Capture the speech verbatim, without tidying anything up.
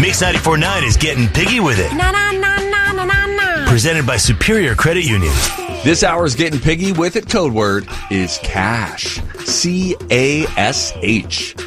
Mix ninety-four point nine is getting piggy with it. Na na na na na na na. Presented by Superior Credit Union. This hour's getting piggy with it code word is cash. C A S H.